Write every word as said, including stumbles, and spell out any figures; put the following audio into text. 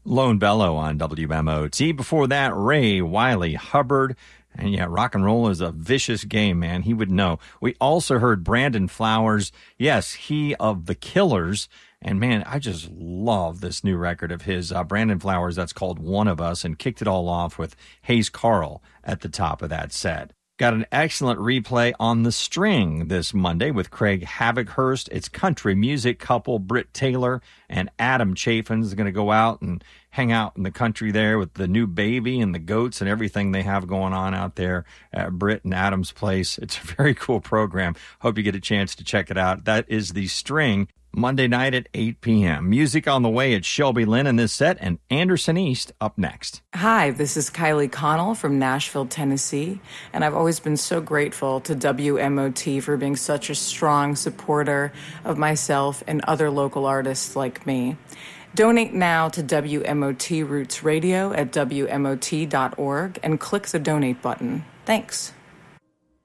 Lone Bellow on W M O T. Before that, Ray Wiley Hubbard. And yeah, rock and roll is a vicious game, man. He would know. We also heard Brandon Flowers. Yes, he of The Killers. And man, I just love this new record of his. Uh, Brandon Flowers, that's called One of Us, and kicked it all off with Hayes Carl at the top of that set. Got an excellent replay on The String this Monday with Craig Havikhurst. It's country music couple Britt Taylor and Adam Chafin is going to go out and hang out in the country there with the new baby and the goats and everything they have going on out there at Britt and Adam's place. It's a very cool program. Hope you get a chance to check it out. That is The String, Monday night at eight p.m. Music on the way at Shelby Lynn in this set, and Anderson East up next. Hi, this is Kylie Connell from Nashville, Tennessee, and I've always been so grateful to W M O T for being such a strong supporter of myself and other local artists like me. Donate now to W M O T Roots Radio at W M O T dot org and click the donate button. Thanks.